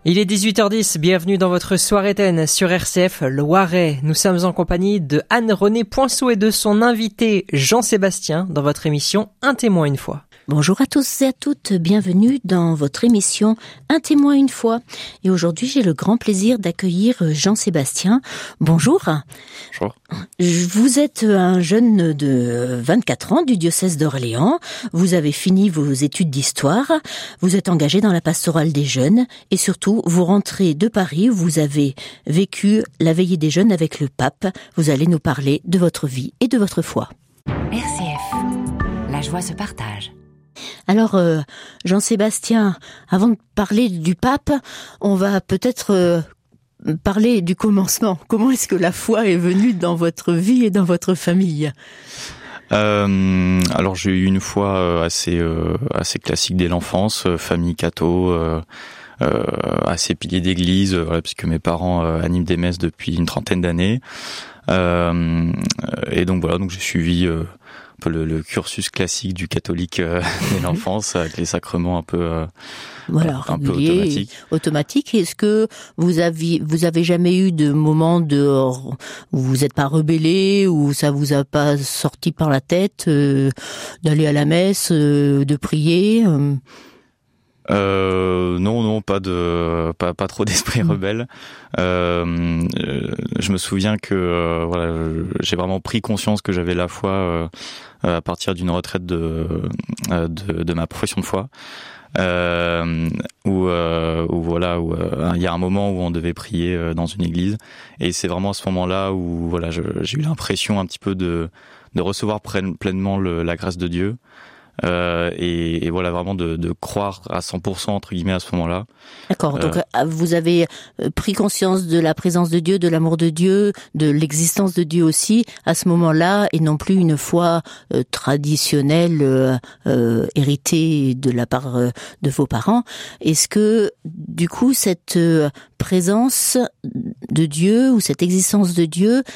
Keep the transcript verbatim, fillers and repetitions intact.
Il est dix-huit heures dix, bienvenue dans votre soirée Ten sur R C F Loiret. Nous sommes en compagnie de Anne-Renée Poinceau et de son invité Jean-Sébastien dans votre émission Un témoin une fois. Bonjour à tous et à toutes, bienvenue dans votre émission Un témoin une fois. Et aujourd'hui, j'ai le grand plaisir d'accueillir Jean-Sébastien. Bonjour. Bonjour. Vous êtes un jeune de vingt-quatre ans du diocèse d'Orléans. Vous avez fini vos études d'histoire. Vous êtes engagé dans la pastorale des jeunes. Et surtout, vous rentrez de Paris où vous avez vécu la veillée des jeunes avec le pape. Vous allez nous parler de votre vie et de votre foi. R C F, la joie se partage. Alors, euh, Jean-Sébastien, avant de parler du pape, on va peut-être euh, parler du commencement. Comment est-ce que la foi est venue dans votre vie et dans votre famille ? Euh, alors j'ai eu une foi assez euh, assez classique dès l'enfance, euh, famille catho, euh, euh, assez pilier d'église, euh, voilà, puisque mes parents euh, animent des messes depuis une trentaine d'années. Euh, et donc voilà, donc j'ai suivi euh, un peu le, le cursus classique du catholique euh, dès l'enfance, avec les sacrements un peu euh, voilà, un peu régulier, automatiques. Automatique. Est-ce que vous aviez, vous avez jamais eu de moment de où vous n'êtes pas rebellé, ou ça vous a pas sorti par la tête euh, d'aller à la messe, euh, de prier euh... Euh, non, non, pas de, pas, pas trop d'esprit rebelle. Euh, je me souviens que, euh, voilà, j'ai vraiment pris conscience que j'avais la foi euh, à partir d'une retraite de, de, de ma profession de foi. Euh, où, euh, où voilà, où euh, il y a un moment où on devait prier euh, dans une église, et c'est vraiment à ce moment-là où voilà, je, j'ai eu l'impression un petit peu de, de recevoir pleinement le, la grâce de Dieu. Euh, et, et voilà, vraiment de, de croire à cent pour cent entre guillemets à ce moment-là. D'accord. Donc euh, vous avez pris conscience de la présence de Dieu, de l'amour de Dieu, de l'existence de Dieu aussi à ce moment-là, et non plus une foi euh, traditionnelle euh, euh, héritée de la part euh, de vos parents. Est-ce que du coup cette euh, présence de Dieu ou cette existence de Dieu